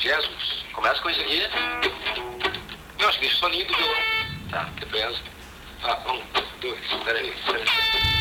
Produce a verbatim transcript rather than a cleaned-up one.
Jesus. Começa com isso aqui. Não, acho que deixa o soninho do violão. Tá. Que pesa. Tá, um, dois, peraí, peraí.